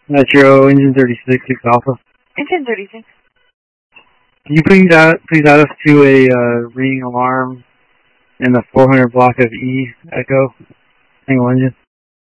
Metro, engine 36, 6 Alpha. Engine 36. Can you please add us to a ringing alarm in the 400 block of E Echo, single engine?